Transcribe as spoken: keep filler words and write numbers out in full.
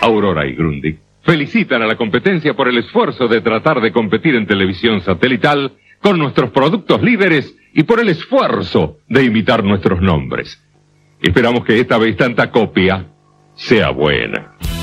Aurora y Grundig felicitan a la competencia por el esfuerzo de tratar de competir en televisión satelital con nuestros productos líderes y por el esfuerzo de imitar nuestros nombres. Esperamos que esta vez tanta copia sea buena.